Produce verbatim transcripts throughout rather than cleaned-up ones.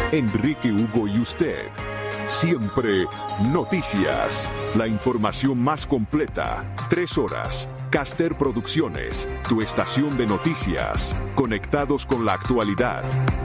Enrique Hugo y usted. Siempre noticias. La información más completa. Tres horas. Caster Producciones. Tu estación de noticias. Conectados con la actualidad.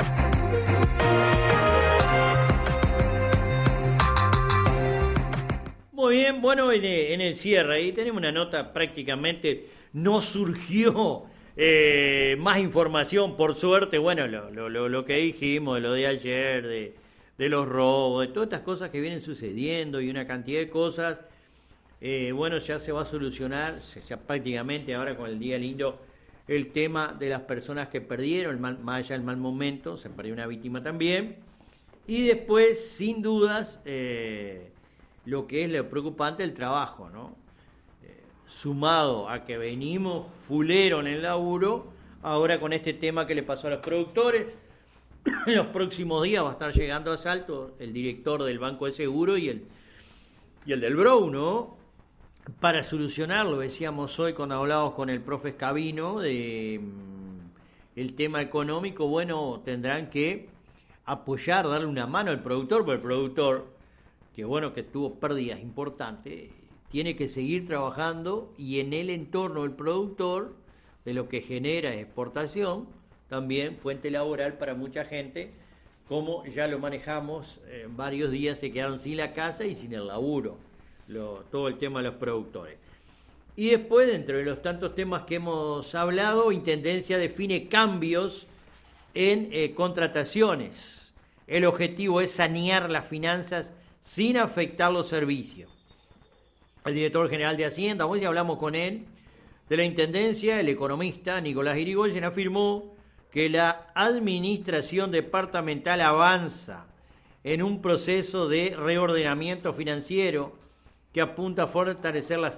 Muy bien, bueno, en el, en el cierre ahí tenemos una nota, prácticamente no surgió eh, más información, por suerte. Bueno, lo, lo, lo que dijimos, de lo de ayer, de, de los robos, de todas estas cosas que vienen sucediendo y una cantidad de cosas, eh, bueno, ya se va a solucionar, ya prácticamente ahora con el día lindo, el tema de las personas que perdieron, el mal, más allá del mal momento, se perdió una víctima también, y después, sin dudas, eh, lo que es lo preocupante, el trabajo, ¿no? Eh, sumado a que venimos fulero en el laburo, ahora con este tema que le pasó a los productores, en los próximos días va a estar llegando a Salto el director del Banco de Seguro y el, y el del B R O U, ¿no? Para solucionarlo, decíamos hoy cuando hablábamos con el profe Escabino, de mm, el tema económico, bueno, tendrán que apoyar, darle una mano al productor, porque el productor, que bueno, que tuvo pérdidas importantes, tiene que seguir trabajando, y en el entorno del productor, de lo que genera exportación, también fuente laboral para mucha gente, como ya lo manejamos, eh, varios días se quedaron sin la casa y sin el laburo, lo, todo el tema de los productores. Y después, dentro de los tantos temas que hemos hablado, Intendencia define cambios en eh, contrataciones. El objetivo es sanear las finanzas sin afectar los servicios. El director general de Hacienda, hoy ya hablamos con él, de la Intendencia, el economista Nicolás Irigoyen afirmó que la administración departamental avanza en un proceso de reordenamiento financiero que apunta a fortalecer la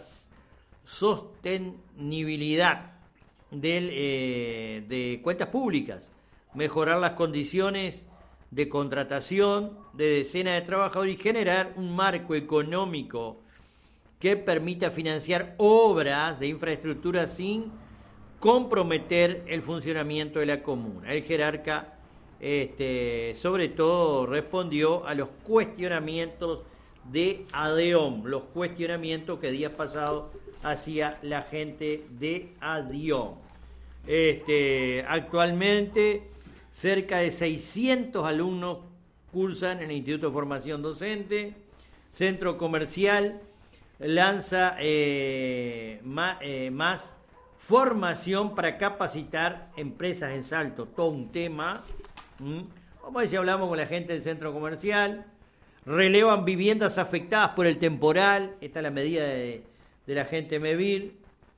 sostenibilidad del, eh, de cuentas públicas, mejorar las condiciones de contratación de decenas de trabajadores y generar un marco económico que permita financiar obras de infraestructura sin comprometer el funcionamiento de la comuna. El jerarca, este, sobre todo, respondió a los cuestionamientos de ADIOM, los cuestionamientos que días pasados hacía la gente de ADIOM. Este, actualmente, cerca de seiscientos alumnos cursan en el Instituto de Formación Docente. Centro Comercial lanza eh, más, eh, más formación para capacitar empresas en Salto. Todo un tema. ¿Mm? Vamos a ver si hablamos con la gente del Centro Comercial. Relevan viviendas afectadas por el temporal. Esta es la medida de, de la gente Mevir.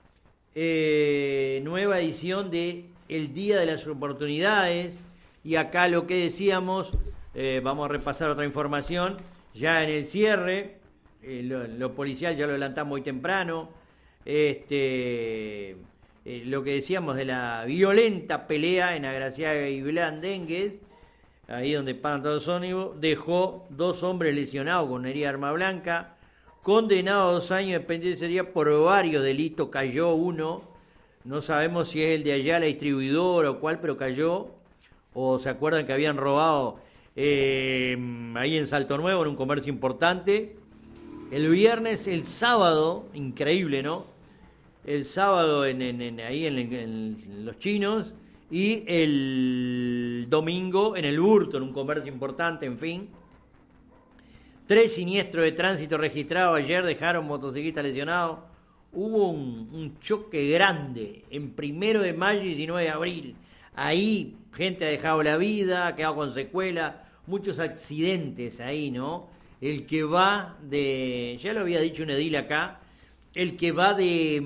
Eh, nueva edición de El Día de las Oportunidades. Y acá lo que decíamos, eh, vamos a repasar otra información, ya en el cierre, eh, lo, lo policial ya lo adelantamos muy temprano, este, eh, lo que decíamos de la violenta pelea en Agraciaga y Blandengues, ahí donde paran todos los ómnibus, dejó dos hombres lesionados con herida de arma blanca, condenado a dos años de penitenciaría por varios delitos, cayó uno, no sabemos si es el de allá la distribuidora o cuál, pero cayó. O se acuerdan que habían robado eh, ahí en Salto Nuevo, en un comercio importante. El viernes, el sábado, increíble, ¿no? El sábado en, en, en, ahí en, en, en Los Chinos, y el domingo en el Burto, en un comercio importante, en fin. Tres siniestros de tránsito registrados ayer, dejaron motociclistas lesionados. Hubo un, un choque grande en primero de mayo y diecinueve de abril. Ahí gente ha dejado la vida, ha quedado con secuelas, muchos accidentes ahí, ¿no? El que va de, ya lo había dicho un edil acá, el que va de,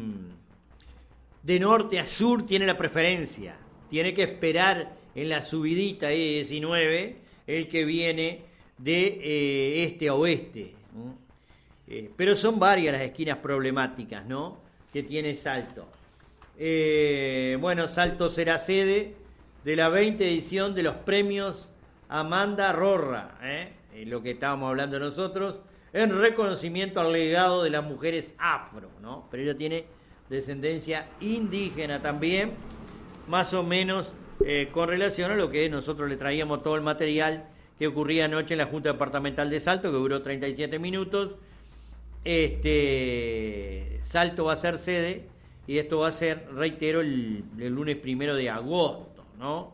de norte a sur tiene la preferencia. Tiene que esperar en la subidita ahí de diecinueve, el que viene de eh, este a oeste. ¿No? Eh, pero son varias las esquinas problemáticas, ¿no?, que tiene Salto. Eh, bueno, Salto será sede de la veinte edición de los premios Amanda Rorra, ¿eh? Eh, lo que estábamos hablando nosotros, en reconocimiento al legado de las mujeres afro, ¿no? Pero ella tiene descendencia indígena también, más o menos eh, con relación a lo que nosotros le traíamos todo el material que ocurría anoche en la Junta Departamental de Salto, que duró treinta y siete minutos. Este, Salto va a ser sede, y esto va a ser, reitero, el, el lunes primero de agosto, ¿no?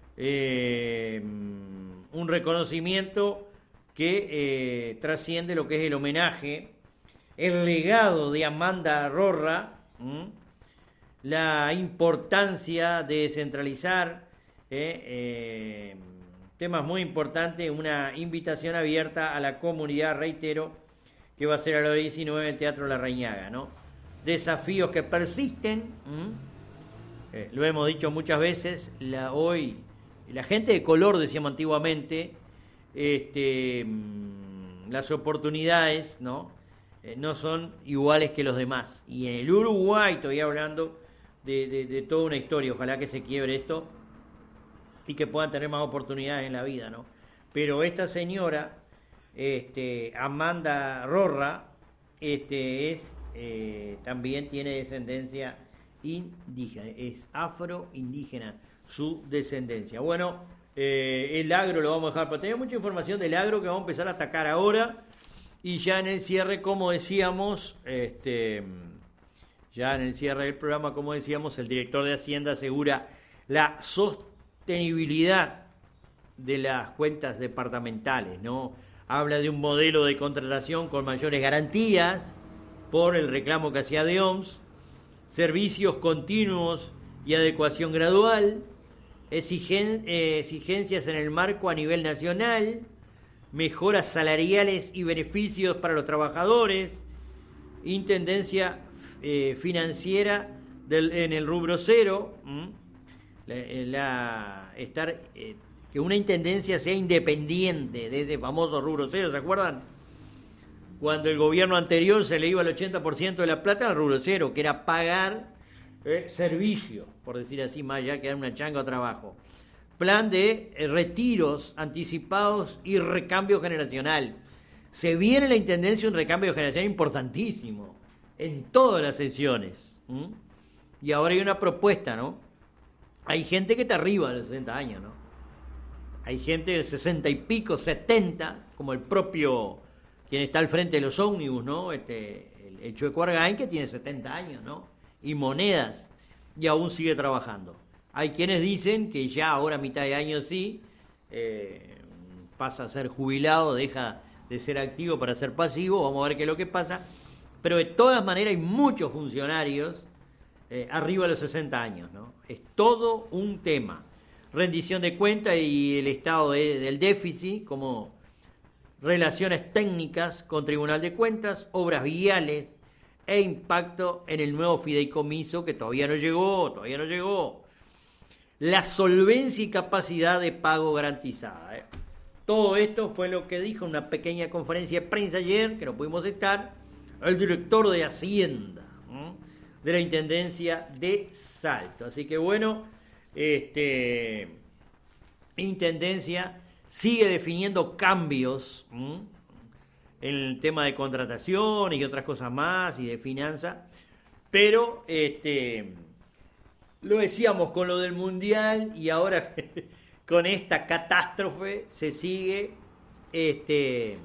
Eh, un reconocimiento que eh, trasciende lo que es el homenaje, el legado de Amanda Rorra, ¿m? la importancia de descentralizar, eh, eh, temas muy importantes, una invitación abierta a la comunidad, reitero, que va a ser a las diecinueve en el Teatro La Reñaga, ¿no? Desafíos que persisten, eh, lo hemos dicho muchas veces, la, hoy la gente de color, decíamos antiguamente, este, las oportunidades, ¿no? Eh, no son iguales que los demás. Y en el Uruguay estoy hablando de, de, de toda una historia, ojalá que se quiebre esto y que puedan tener más oportunidades en la vida, ¿no? Pero esta señora, este, Amanda Rorra, este, es, eh, también tiene descendencia indígena, es afro-indígena su descendencia. Bueno, eh, el agro lo vamos a dejar, pero tenemos mucha información del agro que vamos a empezar a atacar ahora, y ya en el cierre, como decíamos, este, ya en el cierre del programa, como decíamos, el director de Hacienda asegura la sostenibilidad de las cuentas departamentales, ¿no? Habla de un modelo de contratación con mayores garantías por el reclamo que hacía de O M S, servicios continuos y adecuación gradual, exigen, eh, exigencias en el marco a nivel nacional, mejoras salariales y beneficios para los trabajadores, intendencia eh, financiera del, en el rubro cero, ¿m? la, la estar eh, que una intendencia sea independiente de ese famoso rubro cero, ¿se acuerdan? Cuando el gobierno anterior se le iba el ochenta por ciento de la plata al rubro cero, que era pagar eh, servicio, por decir así, más allá que dar una changa o trabajo. Plan de eh, retiros anticipados y recambio generacional. Se viene en la intendencia un recambio generacional importantísimo en todas las sesiones. ¿Mm? Y ahora hay una propuesta, ¿no? Hay gente que está arriba de los sesenta años, ¿no? Hay gente de sesenta y pico, setenta, como el propio, quien está al frente de los ómnibus, ¿no? Este, el, el Chueco Argaín, que tiene setenta años, ¿no? Y monedas, y aún sigue trabajando. Hay quienes dicen que ya ahora a mitad de año sí, eh, pasa a ser jubilado, deja de ser activo para ser pasivo, vamos a ver qué es lo que pasa, pero de todas maneras hay muchos funcionarios eh, arriba de los sesenta años, ¿no? Es todo un tema. Rendición de cuentas y el estado de, del déficit, como relaciones técnicas con Tribunal de Cuentas, obras viales e impacto en el nuevo fideicomiso que todavía no llegó, todavía no llegó. La solvencia y capacidad de pago garantizada. ¿eh? Todo esto fue lo que dijo en una pequeña conferencia de prensa ayer, que no pudimos estar, el director de Hacienda, ¿eh? de la Intendencia de Salto. Así que bueno, este, Intendencia sigue definiendo cambios ¿eh? en el tema de contratación y otras cosas más, y de finanzas, pero este, lo decíamos con lo del Mundial, y ahora con esta catástrofe se sigue este,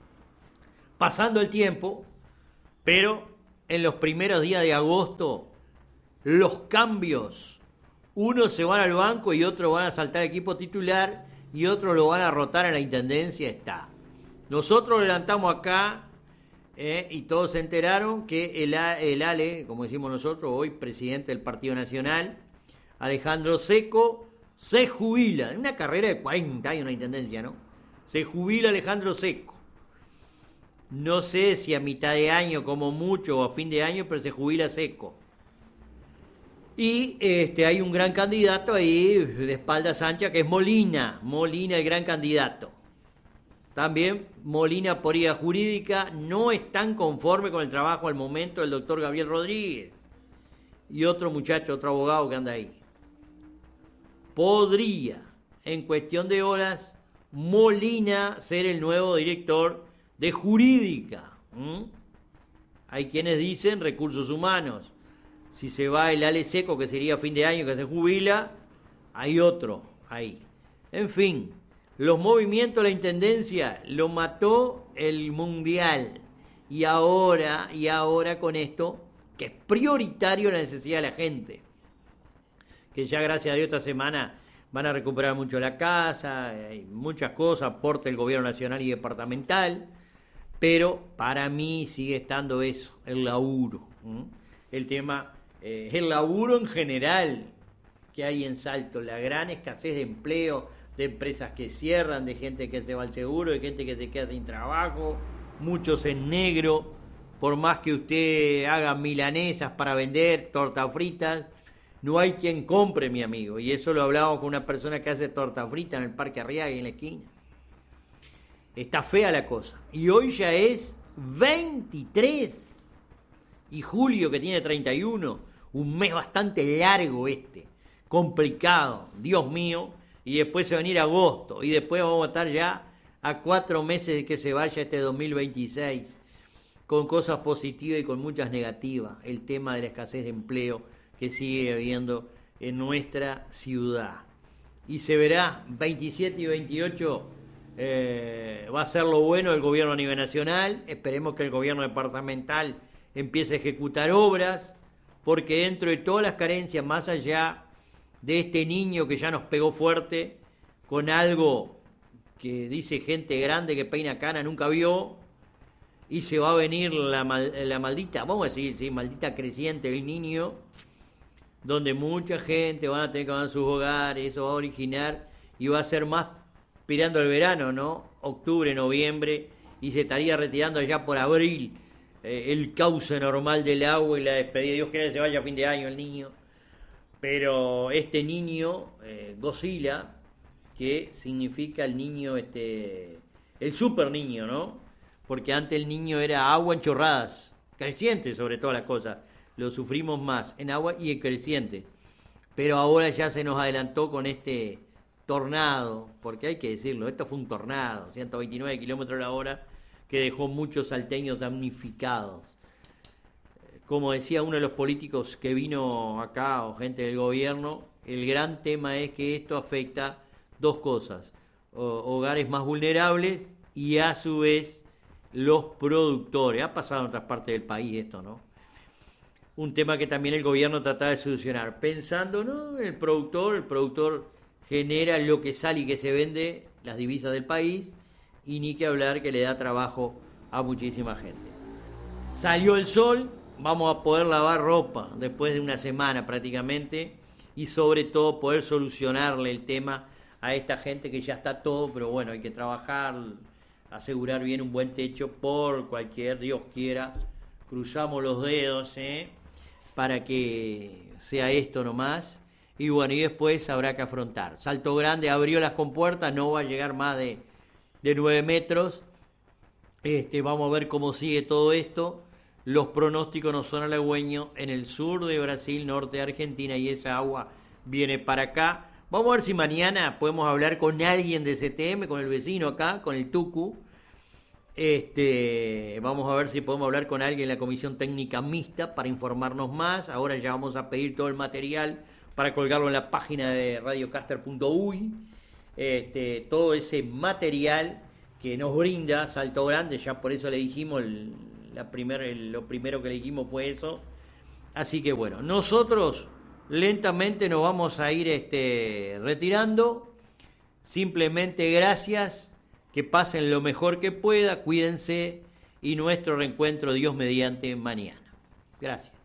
pasando el tiempo, pero en los primeros días de agosto los cambios, unos se van al banco y otros van a saltar al equipo titular y otros lo van a rotar en la Intendencia, está. Nosotros levantamos acá eh, y todos se enteraron que el, el Ale, como decimos nosotros, hoy presidente del Partido Nacional, Alejandro Seco, se jubila. En una carrera de cuarenta años en la Intendencia, ¿no? Se jubila Alejandro Seco. No sé si a mitad de año como mucho o a fin de año, pero se jubila Seco. Y este, hay un gran candidato ahí de espaldas anchas que es Molina. Molina, el gran candidato. También Molina, por vía jurídica, no están conforme con el trabajo al momento del doctor Gabriel Rodríguez. Y otro muchacho, otro abogado que anda ahí. Podría, en cuestión de horas, Molina ser el nuevo director de jurídica. ¿Mm? Hay quienes dicen recursos humanos. Si se va el Ale Seco, que sería fin de año, que se jubila, hay otro ahí. En fin, los movimientos, la intendencia, lo mató el mundial. Y ahora, y ahora con esto, que es prioritario la necesidad de la gente. Que ya gracias a Dios esta semana van a recuperar mucho la casa, hay muchas cosas, aporte el gobierno nacional y departamental, pero para mí sigue estando eso, el laburo. ¿Mm? El tema, eh, el laburo en general que hay en Salto, la gran escasez de empleo, de empresas que cierran, de gente que se va al seguro, de gente que se queda sin trabajo, muchos en negro, por más que usted haga milanesas para vender, tortas fritas, no hay quien compre, mi amigo. Y eso lo hablábamos con una persona que hace torta frita en el Parque Arriaga y en la esquina. Está fea la cosa. Y hoy ya es veintitrés. Y julio, que tiene treinta y uno. Un mes bastante largo este. Complicado. Dios mío. Y después se va a venir agosto. Y después vamos a estar ya a cuatro meses de que se vaya este dos mil veintiséis. Con cosas positivas y con muchas negativas. El tema de la escasez de empleo que sigue habiendo en nuestra ciudad. Y se verá, veintisiete y veintiocho eh, va a ser lo bueno del gobierno a nivel nacional. Esperemos que el gobierno departamental empiece a ejecutar obras, porque dentro de todas las carencias, más allá de este niño que ya nos pegó fuerte, con algo que dice gente grande que peina cana nunca vio, y se va a venir la, la maldita, vamos a decir, sí, maldita creciente del niño, donde mucha gente va a tener que abandonar sus hogares, eso va a originar y va a ser más esperando el verano, ¿no? Octubre, noviembre, y se estaría retirando allá por abril eh, el cauce normal del agua y la despedida. Dios quiera que se vaya a fin de año el niño. Pero este niño, eh, Godzilla, que significa el niño, este, el super niño, ¿no? Porque antes el niño era agua en chorradas, creciente sobre todas las cosas. Lo sufrimos más en agua y en creciente. Pero ahora ya se nos adelantó con este tornado, porque hay que decirlo, esto fue un tornado, ciento veintinueve kilómetros la hora, que dejó muchos salteños damnificados. Como decía uno de los políticos que vino acá, o gente del gobierno, el gran tema es que esto afecta dos cosas: hogares más vulnerables y a su vez los productores. Ha pasado en otras partes del país esto, ¿no? Un tema que también el gobierno trata de solucionar, pensando, ¿no?, en el productor. El productor genera lo que sale y que se vende, las divisas del país, y ni que hablar que le da trabajo a muchísima gente. Salió el sol, vamos a poder lavar ropa después de una semana prácticamente, y sobre todo poder solucionarle el tema a esta gente que ya está todo, pero bueno, hay que trabajar, asegurar bien un buen techo por cualquier, Dios quiera, cruzamos los dedos, ¿eh?, para que sea esto nomás. Y bueno, y después habrá que afrontar. Salto Grande abrió las compuertas, no va a llegar más de, de nueve metros. Este, vamos a ver cómo sigue todo esto. Los pronósticos no son halagüeños en el sur de Brasil, norte de Argentina, y esa agua viene para acá. Vamos a ver si mañana podemos hablar con alguien de C T M, con el vecino acá, con el Tucu. Este, vamos a ver si podemos hablar con alguien en la comisión técnica mixta para informarnos más. Ahora ya vamos a pedir todo el material para colgarlo en la página de radiocaster punto uy. Este, todo ese material que nos brinda Salto Grande, ya por eso le dijimos, el, la primer, el, lo primero que le dijimos fue eso. Así que bueno, nosotros lentamente nos vamos a ir este, retirando. Simplemente gracias. Que pasen lo mejor que pueda, cuídense, y nuestro reencuentro, Dios mediante, mañana. Gracias.